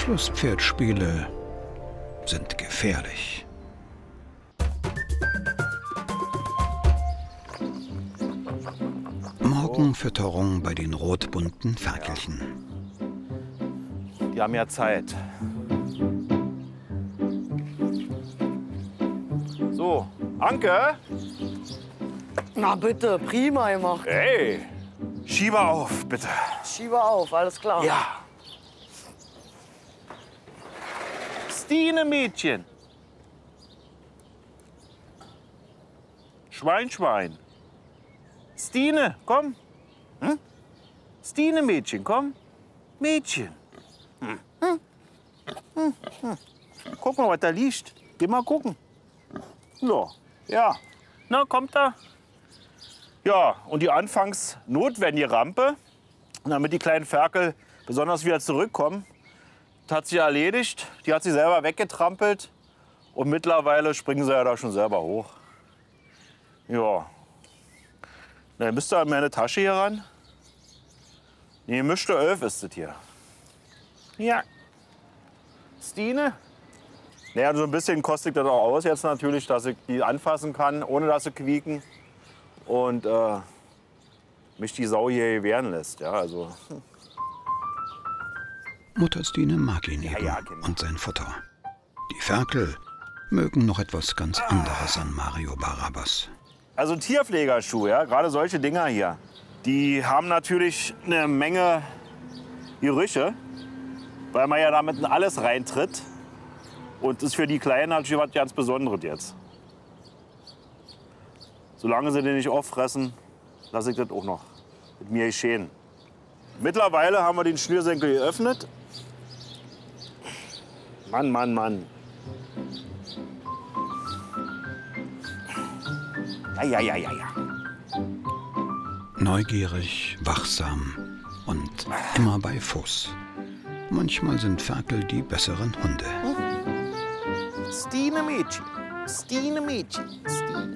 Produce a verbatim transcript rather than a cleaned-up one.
Flusspferdspiele sind gefährlich. Morgenfütterung bei den rotbunten Ferkelchen. Die haben ja Zeit. So, Anke? Na bitte, prima gemacht. Hey, Schieber auf, bitte. Schiebe auf, alles klar. Ja. Stine, Mädchen. Schwein, Schwein. Stine, komm. Hm? Stine, Mädchen, komm. Mädchen. Hm. Hm. Hm. Hm. Guck mal, was da liegt. Geh mal gucken. Ja, ja. Na, kommt da. Ja, und die anfangs notwendige Rampe, damit die kleinen Ferkel besonders wieder zurückkommen, das hat sie erledigt. Die hat sie selber weggetrampelt. Und mittlerweile springen sie ja da schon selber hoch. Ja. Na, müsst ihr an meine Tasche hier ran? Nee, mischte elf ist das hier. Ja. Stine? Naja, so ein bisschen kostet das auch aus jetzt natürlich, dass ich die anfassen kann, ohne dass sie quieken. Und äh, mich die Sau hier gewähren lässt. Ja, also. Mutter Stine mag ihn eben Ja, ja, genau. und sein Futter. Die Ferkel mögen noch etwas ganz anderes an Mario Barabas. Also Tierpflegerschuhe, ja, gerade solche Dinger hier, die haben natürlich eine Menge Gerüche, weil man ja damit in alles reintritt. Und das ist für die Kleinen natürlich was ganz Besonderes jetzt. Solange sie den nicht auffressen, lasse ich das auch noch mit mir geschehen. Mittlerweile haben wir den Schnürsenkel geöffnet. Mann, Mann, Mann. Ja, ja, ja, ja, ja. Neugierig, wachsam und immer bei Fuß. Manchmal sind Ferkel die besseren Hunde. Stine, Mädchen. Stine, Mädchen. Stine.